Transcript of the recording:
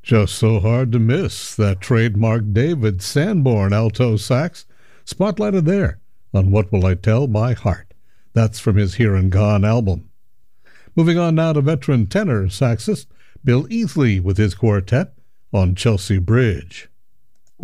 Just so hard to miss that trademark David Sanborn alto sax, spotlighted there on What Will I Tell My Heart. That's from his Here and Gone album. Moving on now to veteran tenor saxist Bill Easley with his quartet on Chelsea Bridge.